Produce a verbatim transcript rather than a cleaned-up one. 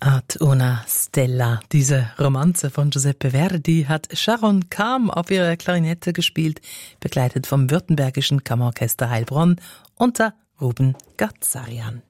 Ad una Stella, diese Romanze von Giuseppe Verdi, hat Sharon Kam auf ihrer Klarinette gespielt, begleitet vom Württembergischen Kammerorchester Heilbronn unter Ruben Gazarian.